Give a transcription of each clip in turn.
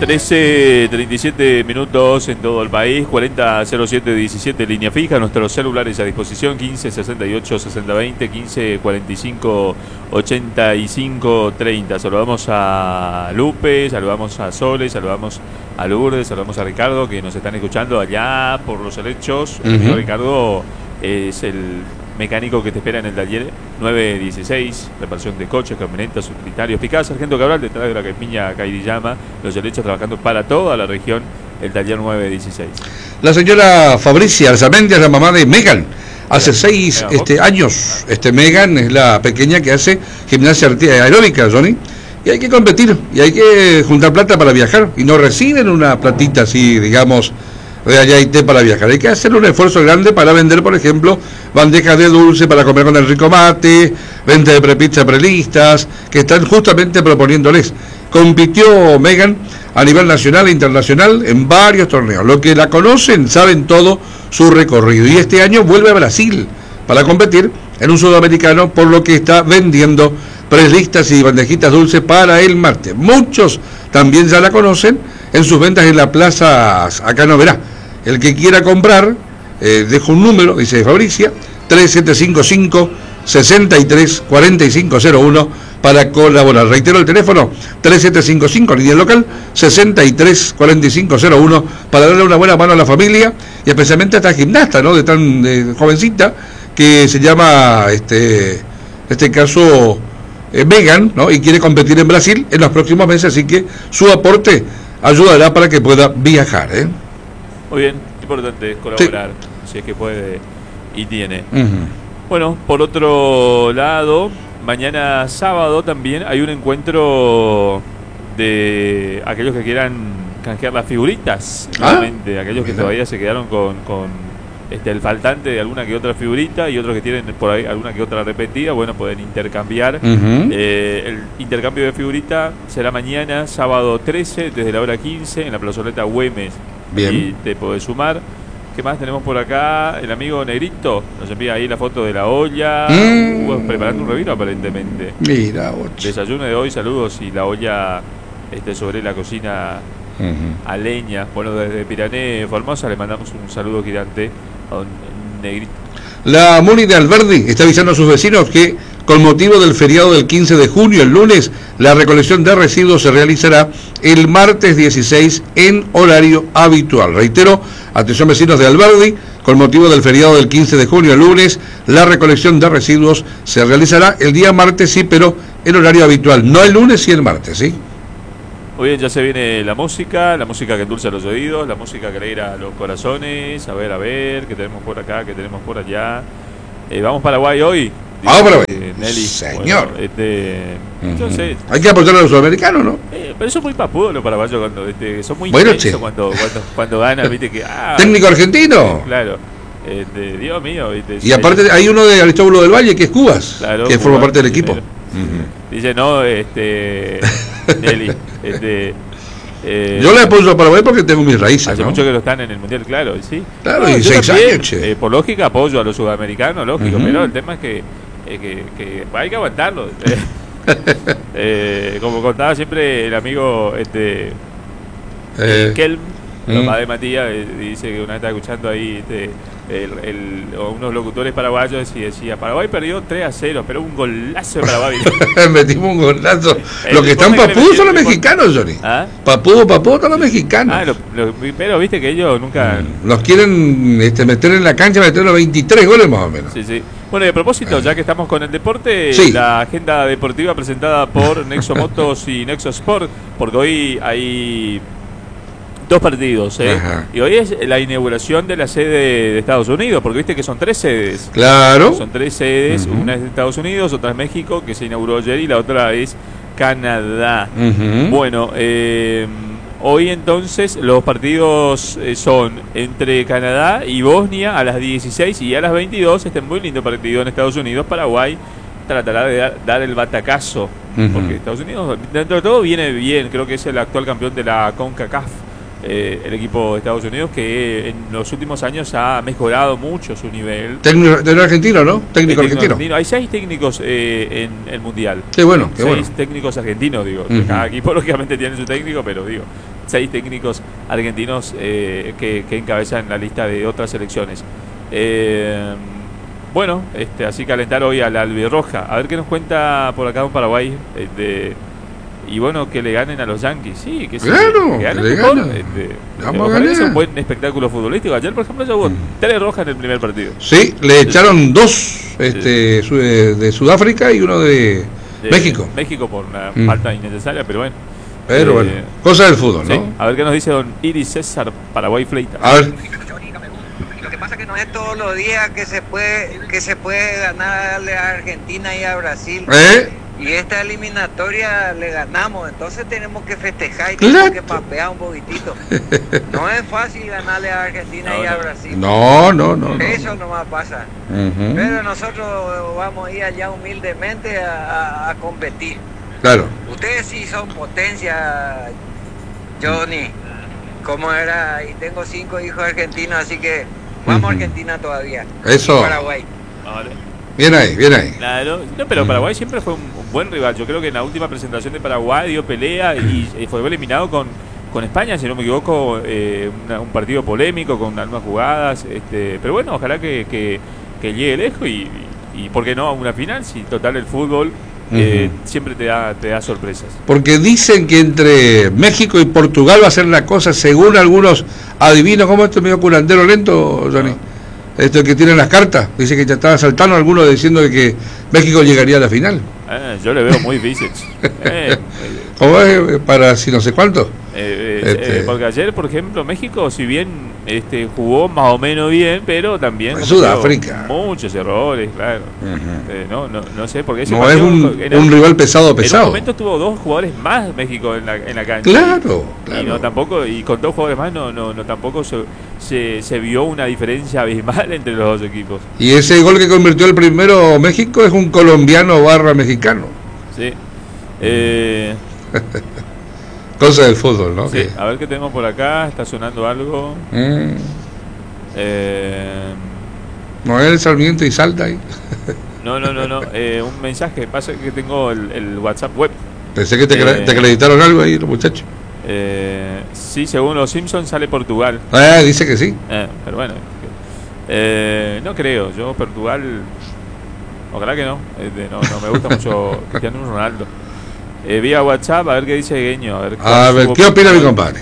13:37 minutos en todo el país, 400717 línea fija, nuestros celulares a disposición, 1568-6020, 1545-8530. Saludamos a Lupe, saludamos a Sole, saludamos a Lourdes, saludamos a Ricardo, que nos están escuchando allá por Los Helechos. El amigo Ricardo es el mecánico que te espera en el taller 916, reparación de coches, camionetas, utilitarios, Picada, Sargento Cabral, detrás de la Campiña Cairiyama, Los Helechos, trabajando para toda la región, el taller 916. La señora Fabricia Arzamendi es la mamá de Megan. Hace 6 años, Megan es la pequeña que hace gimnasia aeróbica, Johnny, y hay que competir, y hay que juntar plata para viajar, y no reciben una platita así, digamos, de allá y té para viajar. Hay que hacer un esfuerzo grande para vender, por ejemplo, bandejas de dulce para comer con el rico mate, venta de prepizza prelistas, que están justamente proponiéndoles. Compitió Megan a nivel nacional e internacional en varios torneos. Los que la conocen saben todo su recorrido. Y este año vuelve a Brasil para competir en un sudamericano, por lo que está vendiendo prelistas y bandejitas dulces para el martes. Muchos también ya la conocen en sus ventas en la plaza, acá no verá. El que quiera comprar, dejo un número, dice Fabricia, 3755-634501 para colaborar. Reitero el teléfono, 3755, línea local, 634501, para darle una buena mano a la familia, y especialmente a esta gimnasta, ¿no?, de tan jovencita, que se llama, en este caso, Megan, ¿no?, y quiere competir en Brasil en los próximos meses, así que su aporte ayudará para que pueda viajar, Muy bien, importante colaborar, si es que puede y tiene. Bueno, por otro lado, mañana sábado también hay un encuentro de aquellos que quieran canjear las figuritas, realmente, aquellos que todavía se quedaron con el faltante de alguna que otra figurita, y otros que tienen por ahí alguna que otra repetida, bueno, pueden intercambiar. El intercambio de figurita será mañana, sábado 13, desde la hora 15, en la plazoleta Güemes. Bien. Y te podés sumar. ¿Qué más tenemos por acá? El amigo Negrito nos envía ahí la foto de la olla. Preparando un revino aparentemente. Mira, desayuno de hoy, saludos, y la olla sobre la cocina a leña. Bueno, desde Pirané, Formosa, le mandamos un saludo gigante a un Negrito. La Muni de Alberdi está avisando a sus vecinos que, con motivo del feriado del 15 de junio, el lunes, la recolección de residuos se realizará el martes 16 en horario habitual. Reitero, atención vecinos de Alberdi, con motivo del feriado del 15 de junio, el lunes, la recolección de residuos se realizará el día martes, sí, pero en horario habitual, no el lunes, sí el martes, ¿sí? Muy bien, ya se viene la música que endulza los oídos, la música que alegra los corazones. A ver, que tenemos por acá, que tenemos por allá. Vamos a Paraguay hoy. Vamos para Nelly. Señor. Bueno, yo sé. Hay que apoyar a los sudamericanos, ¿no? Pero son muy papudos los paraguayos cuando son muy bueno, intensos cuando ganan, viste que técnico argentino. Claro. Dios mío, ¿viste? Y aparte hay uno de Aristóbulo del Valle que es Cubas, claro, que forma parte del equipo. Dice, no, Nelly, yo le apoyo a Paraguay porque tengo mis raíces. Hace ¿no? mucho que lo están en el Mundial, claro, sí. Claro, no, y 6 años, che. Por lógica apoyo a los sudamericanos, lógico, pero el tema es que hay que aguantarlo. Como contaba siempre el amigo Kelm, papá de Matías, dice que una vez estaba escuchando ahí unos locutores paraguayos y decía, Paraguay perdió 3-0, pero un golazo de Paraguay. Metimos un golazo. Los que están papudos son los mexicanos, Johnny. Papudo son los mexicanos. Pero viste que ellos nunca... Los quieren meter en la cancha, meter los 23 goles más o menos. Sí. Bueno, y a propósito, ya que estamos con el deporte, la agenda deportiva presentada por Nexo Motos y Nexo Sport, porque hoy hay 2 partidos, y hoy es la inauguración de la sede de Estados Unidos, porque viste que son 3 sedes. Claro. Son 3 sedes, una es de Estados Unidos, otra es México, que se inauguró ayer, y la otra es Canadá. Bueno, hoy entonces los partidos son entre Canadá y Bosnia a las 16 y a las 22, muy lindo partido en Estados Unidos. Paraguay tratará de dar el batacazo, porque Estados Unidos dentro de todo viene bien, creo que es el actual campeón de la CONCACAF. El equipo de Estados Unidos, que en los últimos años ha mejorado mucho su nivel. Técnico argentino, ¿no? Técnico argentino. Hay 6 técnicos en el Mundial. Qué bueno, qué 6 bueno. técnicos argentinos, digo. Cada equipo lógicamente tiene su técnico, pero digo, 6 técnicos argentinos que encabezan la lista de otras selecciones. Bueno, así calentar hoy a la albirroja. A ver qué nos cuenta por acá un Paraguay. Y bueno, que le ganen a los Yankees. Sí, que claro, que ganen le mejor. ganan. Vamos a ganar. Es un buen espectáculo futbolístico. Ayer, por ejemplo, ya hubo 3 rojas en el primer partido. Sí, le echaron 2 de Sudáfrica y uno de México. México por una falta innecesaria, pero bueno. Pero bueno, cosa del fútbol, ¿no? Sí. A ver qué nos dice don Iris César, Paraguay Fleita. A ver. Lo que pasa es que no es todos los días que se puede ganarle a Argentina y a Brasil. Y esta eliminatoria le ganamos, entonces tenemos que festejar y tenemos que papear un poquitito. No es fácil ganarle a Argentina y a Brasil. No. Eso nomás pasa. Pero nosotros vamos a ir allá humildemente a competir. Claro. Ustedes sí son potencia, Johnny. Como era, y tengo 5 hijos argentinos, así que vamos a Argentina todavía. Eso. Y Paraguay. Vale. Bien ahí. Claro, no, pero Paraguay siempre fue un buen rival. Yo creo que en la última presentación de Paraguay dio pelea y fue eliminado con España, si no me equivoco, un partido polémico con algunas jugadas. Pero bueno, ojalá que llegue lejos y ¿por qué no a una final? Si total el fútbol siempre te da sorpresas. Porque dicen que entre México y Portugal va a ser la cosa, según algunos adivinos. ¿Cómo esto medio curandero lento, Johnny? Esto que tienen las cartas, dice que ya estaban saltando algunos diciendo de que México llegaría a la final. Yo le veo muy difícil. ¿Cómo es? Para si no sé cuánto. Porque ayer, por ejemplo, México, si bien jugó más o menos bien, pero también Sudáfrica muchos errores, claro. No sé por qué no es un rival pesado. En un momento tuvo 2 jugadores más México en la cancha. Claro. Y con 2 jugadores más no tampoco se vio una diferencia abismal entre los 2 equipos. Y ese gol que convirtió el primero México es un colombiano / mexicano. Sí. Cosa del fútbol, ¿no? Sí, a ver qué tenemos por acá. Está sonando algo. Noel Sarmiento y Salta ahí. No. Un mensaje. Pasa que tengo el WhatsApp web. Pensé que te acreditaron algo ahí los muchachos. Sí, según los Simpsons sale Portugal. Dice que sí. Pero bueno. No creo. Yo Portugal... Ojalá que no. No me gusta mucho Cristiano Ronaldo. Vía WhatsApp, a ver qué dice Gueño. A ver ¿qué opina mi compadre?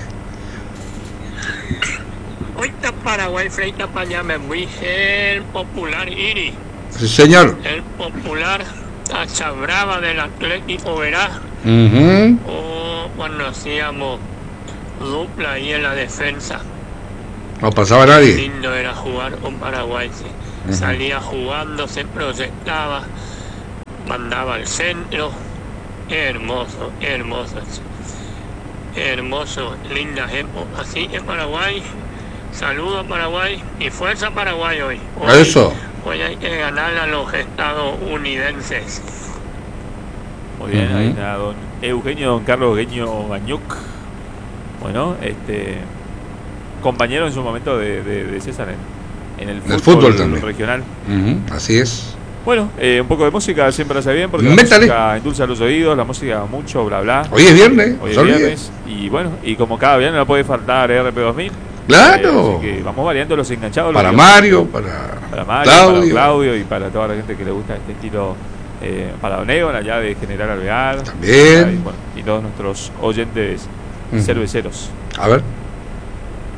Hoy está Paraguay frente a Pañame, muy el popular Iri. Sí, señor. El popular Tacha Brava del Atlético Verá. O cuando hacíamos dupla ahí en la defensa. No pasaba nadie. Lindo era jugar con Paraguay, sí. Salía jugando, se proyectaba, mandaba al centro. Hermoso, linda época así en Paraguay. Saludos a Paraguay y fuerza Paraguay hoy. Eso. Hoy hay que ganar a los estadounidenses. Muy bien, ahí está don Don Carlos Gueño Bañuc. Bueno, compañero en su momento de César en el fútbol también regional. Así es. Bueno, un poco de música siempre hace bien porque la música endulza los oídos, la música mucho, bla bla. Hoy es viernes. Y bueno, y como cada viernes no puede faltar RP2000. Claro. Así que vamos variando los enganchados. Para Mario, para Claudio y para toda la gente que le gusta este estilo. Para Don Egon, allá de General Alvear. También. Y todos nuestros oyentes cerveceros. A ver.